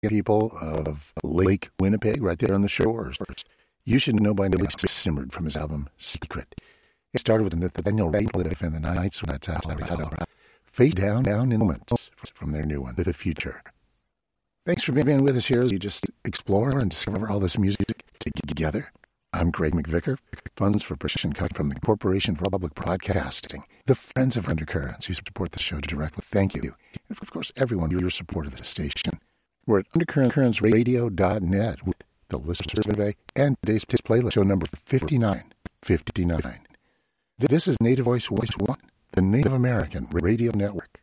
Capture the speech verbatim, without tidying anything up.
people of Lake Winnipeg right there on the shores. You Should Know by Now simmered from his album Secret. It started with Nathaniel Rateliff and the Nights When That's Colorado. Face Down, Down in Moments from their new one, The Future. Thanks for being with us here as you just explore and discover all this music together. I'm Greg McVicker. Funds for production come from the Corporation for Public Broadcasting, the Friends of Undercurrents who support the show directly. Thank you. And of course, everyone for your support of the station. We're at undercurrents radio dot net with the listener survey and today's playlist, show number fifty-nine. fifty-nine. This is Native Voice Voice One, the Native American Radio Network.